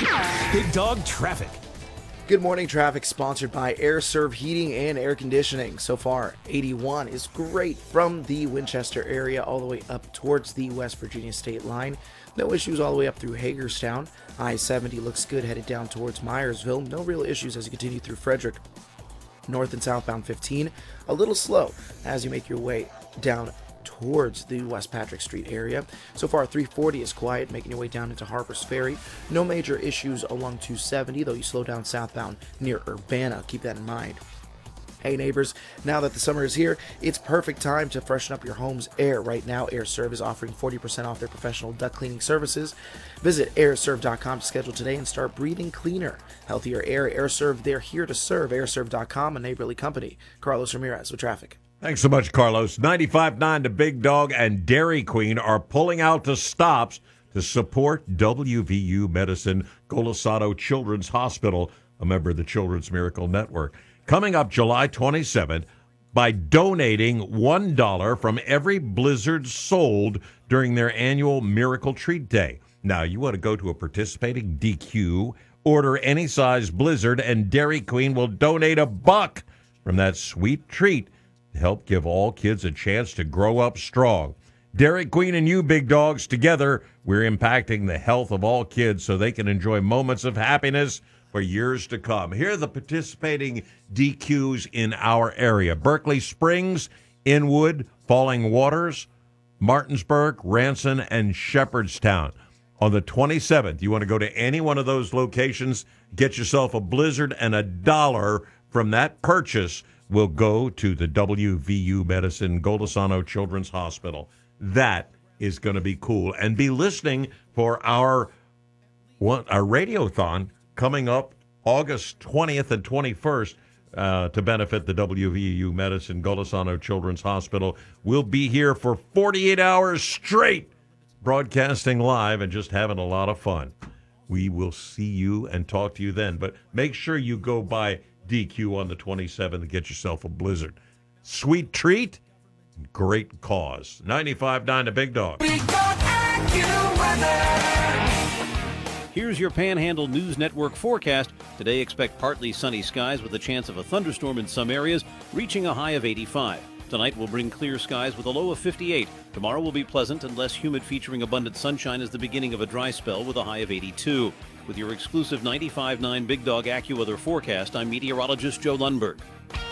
Big Dog Traffic. Good morning. Traffic sponsored by AirServe Heating and Air Conditioning. So far, 81 is great from the Winchester area all the way up towards the West Virginia state line. No issues all the way up through Hagerstown. I-70 looks good headed down towards Myersville. No real issues as you continue through Frederick. North and southbound 15, a little slow as you make your way down towards the West Patrick Street area. So far, 340 is quiet, making your way down into Harper's Ferry. No major issues along 270, though you slow down southbound near Urbana. Keep that in mind. Hey neighbors, now that the summer is here, it's perfect time to freshen up your home's air. Right now, AirServe is offering 40% off their professional duct cleaning services. Visit airserve.com to schedule today and start breathing cleaner, healthier air. AirServe, they're here to serve. Airserve.com, a neighborly company. Carlos Ramirez with traffic. Thanks so much, Carlos. 95.9 to Big Dog and Dairy Queen are pulling out to stops to support WVU Medicine Golisano Children's Hospital, a member of the Children's Miracle Network. Coming up July 27th, by donating $1 from every Blizzard sold during their annual Miracle Treat Day. Now, you want to go to a participating DQ, order any size Blizzard, and Dairy Queen will donate $1 from that sweet treat to help give all kids a chance to grow up strong. Dairy Queen and you, Big Dogs, together, we're impacting the health of all kids so they can enjoy moments of happiness for years to come. Here are the participating DQs in our area: Berkeley Springs, Inwood, Falling Waters, Martinsburg, Ranson, and Shepherdstown. On the 27th, you want to go to any one of those locations, get yourself a Blizzard, and $1 from that purchase will go to the WVU Medicine Golisano Children's Hospital. That is going to be cool. And be listening for our radiothon coming up August 20th and 21st to benefit the WVU Medicine Golisano Children's Hospital. We'll be here for 48 hours straight, broadcasting live and just having a lot of fun. We will see you and talk to you then. But make sure you go by DQ on the 27th and get yourself a Blizzard. Sweet treat, great cause. 95.9 to Big Dog. Big Dog AccuWeather. Here's your Panhandle News Network forecast. Today, expect partly sunny skies with a chance of a thunderstorm in some areas, reaching a high of 85. Tonight will bring clear skies with a low of 58. Tomorrow will be pleasant and less humid, featuring abundant sunshine as the beginning of a dry spell with a high of 82. With your exclusive 95.9 Big Dog AccuWeather forecast, I'm meteorologist Joe Lundberg.